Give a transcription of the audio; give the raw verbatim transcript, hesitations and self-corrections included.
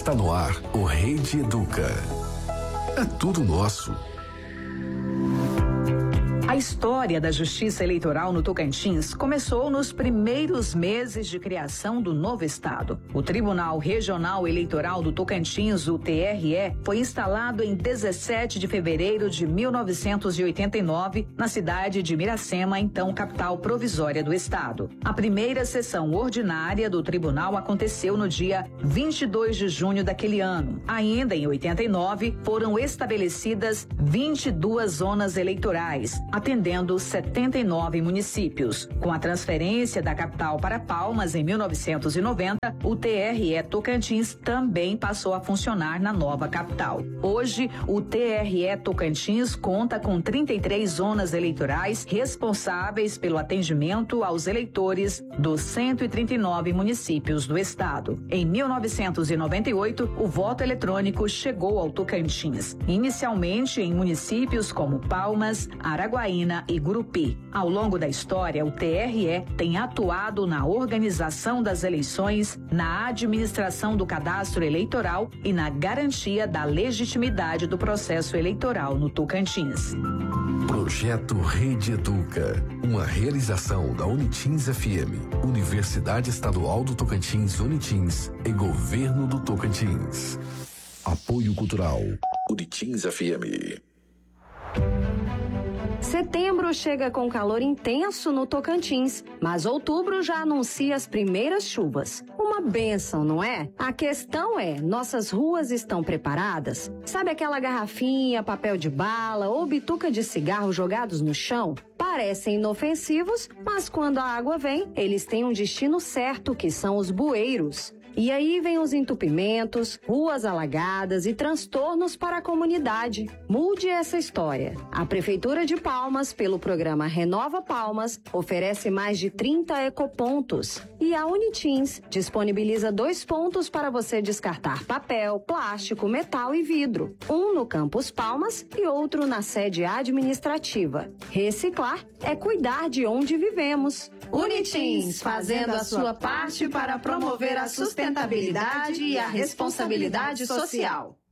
Está no ar o Rede Educa. É tudo nosso. A história da Justiça Eleitoral no Tocantins começou nos primeiros meses de criação do novo estado. O Tribunal Regional Eleitoral do Tocantins, o T R E, foi instalado em dezessete de fevereiro de mil novecentos e oitenta e nove, na cidade de Miracema, então capital provisória do estado. A primeira sessão ordinária do tribunal aconteceu no dia vinte e dois de junho daquele ano. Ainda em oitenta e nove, foram estabelecidas vinte e duas zonas eleitorais, atendendo setenta e nove municípios. Com a transferência da capital para Palmas em mil novecentos e noventa, o T R E Tocantins também passou a funcionar na nova capital. Hoje, o T R E Tocantins conta com trinta e três zonas eleitorais responsáveis pelo atendimento aos eleitores dos cento e trinta e nove municípios do estado. Em mil novecentos e noventa e oito, o voto eletrônico chegou ao Tocantins, inicialmente em municípios como Palmas, Araguaína e Gurupi. Ao longo da história, o T R E tem atuado na organização das eleições, na administração do cadastro eleitoral e na garantia da legitimidade do processo eleitoral no Tocantins. Projeto Rede Educa, uma realização da Unitins F M, Universidade Estadual do Tocantins Unitins e Governo do Tocantins. Apoio Cultural, Unitins F M. Setembro chega com calor intenso no Tocantins, mas outubro já anuncia as primeiras chuvas. Uma bênção, não é? A questão é, nossas ruas estão preparadas? Sabe aquela garrafinha, papel de bala ou bituca de cigarro jogados no chão? Parecem inofensivos, mas quando a água vem, eles têm um destino certo, que são os bueiros. E aí vem os entupimentos, ruas alagadas e transtornos para a comunidade. Mude essa história. A Prefeitura de Palmas, pelo programa Renova Palmas, oferece mais de trinta ecopontos. E a Unitins disponibiliza dois pontos para você descartar papel, plástico, metal e vidro. Um no Campus Palmas e outro na sede administrativa. Reciclar é cuidar de onde vivemos. Unitins, fazendo a sua parte para promover a sustentabilidade e a responsabilidade social.